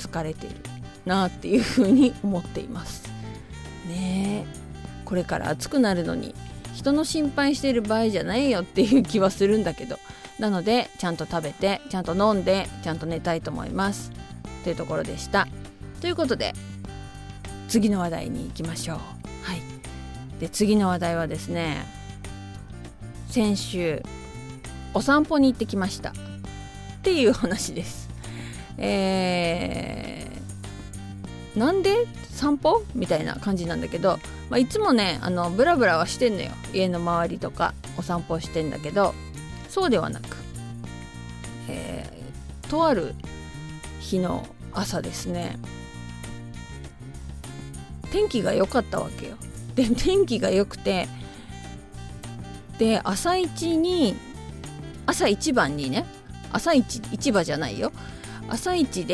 疲れてるなっていうふうに思っていますね。これから暑くなるのに人の心配している場合じゃないよっていう気はするんだけど、なのでちゃんと食べてちゃんと飲んでちゃんと寝たいと思いますというところでした。ということで次の話題に行きましょう。はい。で次の話題はですね、先週お散歩に行ってきましたっていう話です。なんで散歩みたいな感じなんだけど、いつもねブラブラはしてんのよ。家の周りとかお散歩してんだけど、そうではなく、とある日の朝ですね、天気が良かったわけよ。で天気が良くて、で朝一番にね、市場じゃないよ、朝一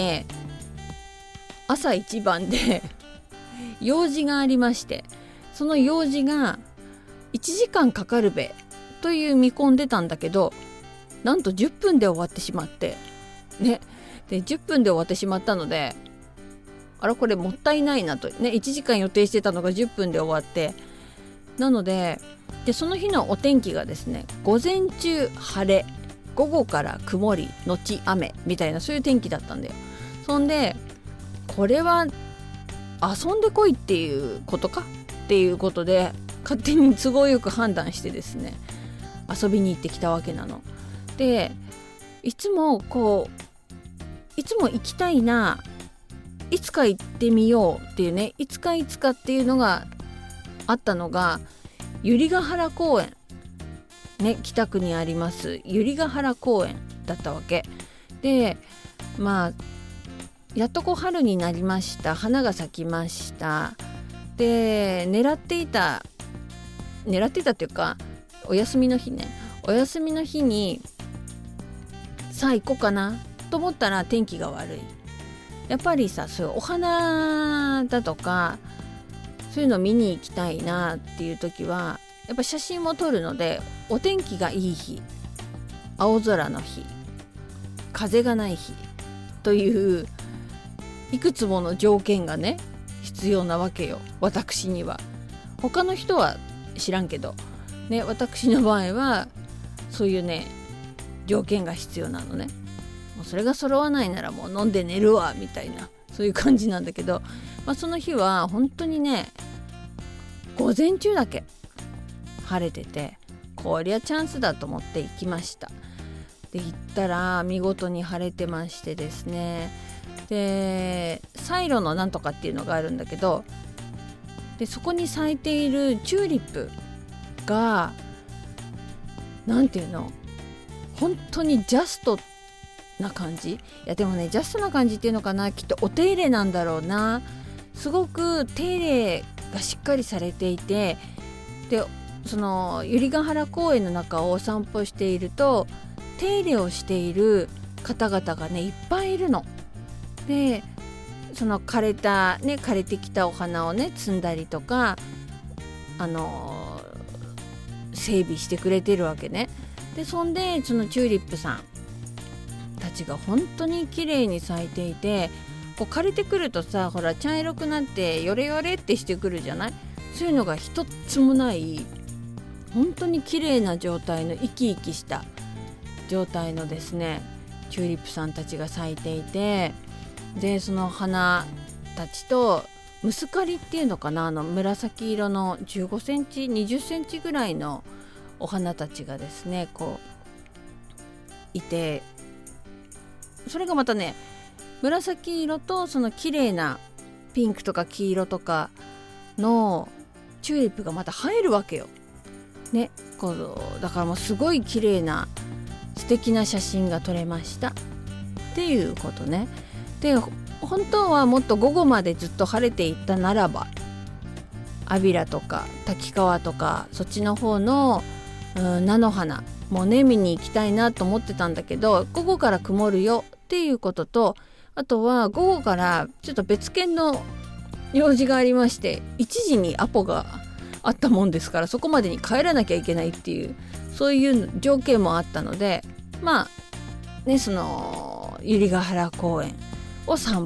番で用事がありまして、その用事が1時間かかるべという見込んでたんだけど、なんと10分で終わってしまってね。で10分で終わってしまったので、これもったいないなとね。1時間予定してたのが10分で終わって、なのでその日のお天気がですね、午前中晴れ、午後から曇り後雨みたいな、そういう天気だったんだよ。そんでこれは遊んでこいっていうことかっていうことで、勝手に都合よく判断してですね、遊びに行ってきたわけなので、いつも行きたいな、いつか行ってみようっていうね、いつかっていうのがあったのが百合ヶ原公園ね、北区にあります百合ヶ原公園だったわけで、やっと春になりました。花が咲きました。で狙っていたっていうか、お休みの日にさあ行こうかなと思ったら天気が悪い。やっぱりさ、そういうお花だとかそういうの見に行きたいなっていう時は、やっぱ写真も撮るので、お天気がいい日、青空の日、風がない日といういくつもの条件がね必要なわけよ、私には。他の人は知らんけどね、私の場合はそういうね条件が必要なのね。もうそれが揃わないならもう飲んで寝るわみたいな、そういう感じなんだけど、その日は本当にね、午前中だけ晴れてて、こりゃチャンスだと思って行きました。で行ったら見事に晴れてましてですね、でサイロのなんとかっていうのがあるんだけど、でそこに咲いているチューリップがなんていうの、本当にジャストな感じ。いやでもね、ジャストな感じっていうのかな、きっとお手入れなんだろうな。すごく手入れがしっかりされていて、でその百合ヶ原公園の中をお散歩していると、手入れをしている方々がねいっぱいいるので、その枯れてきたお花をね摘んだりとか整備してくれてるわけね。でそんでそのチューリップさんたちが本当に綺麗に咲いていて、こう枯れてくるとさ、ほら茶色くなってヨレヨレってしてくるじゃない。そういうのが一つもない、本当に綺麗な状態の生き生きした状態のですねチューリップさんたちが咲いていて、でその花たちとムスカリっていうのかな、紫色の15センチ20センチぐらいのお花たちがですねこういて、それがまたね紫色とその綺麗なピンクとか黄色とかのチューリップがまた映えるわけよね。こうだからもうすごい綺麗な素敵な写真が撮れましたっていうことね。で本当はもっと午後までずっと晴れていったならば、安平とか滝川とかそっちの方の菜の花もね見に行きたいなと思ってたんだけど、午後から曇るよっていうことと、あとは午後からちょっと別件の用事がありまして、1時にアポがあったもんですから、そこまでに帰らなきゃいけないっていう、そういう条件もあったので、その百合ヶ原公園を散